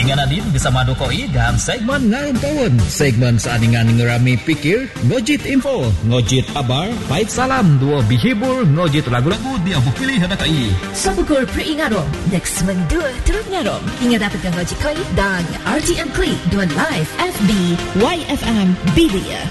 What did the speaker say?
Ngananin bersama Dokoi dalam segmen Ngarem Kawan. Segmen seaningan ngerami pikir, ngojit info, ngojit kabar, baik salam, dua bihibur, ngojit lagu-lagu dia pilih hadakai. Sabukur peringarom, next mendua terus ngarom. Ingat dapatkan ngojit koi dan RTM Klik, dua live FB, YFM Bilia.